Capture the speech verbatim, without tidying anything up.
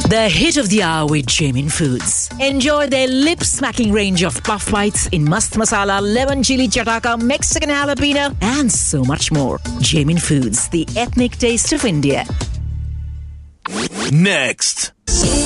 The hit of the hour with Jamin Foods. Enjoy their lip-smacking range of puff bites in mast masala, lemon chili chataka, Mexican jalapeno, and so much more. Jamin Foods, the ethnic taste of India. Next.